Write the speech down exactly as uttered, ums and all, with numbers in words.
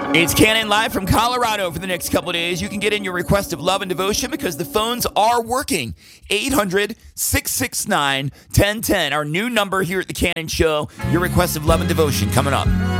It's Cannon live from Colorado for the next couple of days. You can get in your request of love and devotion because the phones are working. eight hundred, six six nine, one zero one zero. Our new number here at the Cannon Show. Your request of love and devotion coming up.